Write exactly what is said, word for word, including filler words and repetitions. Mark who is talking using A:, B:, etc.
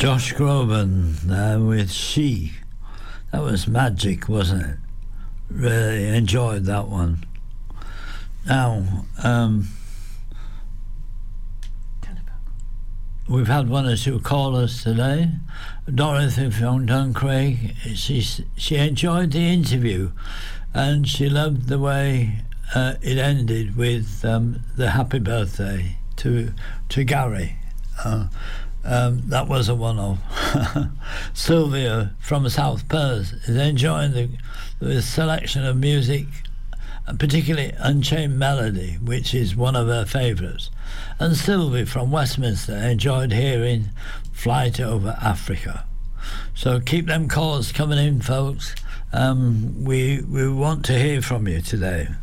A: Josh Groban there with She. That was magic, wasn't it? Really enjoyed that one. Now, um, we've had one or two callers today. Dorothy from Duncraig, she, she enjoyed the interview and she loved the way uh, it ended with um, the happy birthday to to Gary. Uh, um, that was a one-off. Sylvia from South Perth is enjoying the, the selection of music, particularly Unchained Melody, which is one of her favourites. And Sylvie from Westminster enjoyed hearing Flight Over Africa. So keep them calls coming in, folks. Um, we we want to hear from you today.